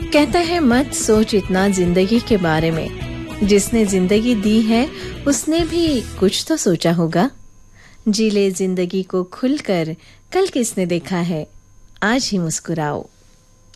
कहता है मत सोच इतना जिंदगी के बारे में, जिसने जिंदगी दी है उसने भी कुछ तो सोचा होगा। जी ले जिंदगी को खुलकर, कल किसने देखा है, आज ही मुस्कुराओ।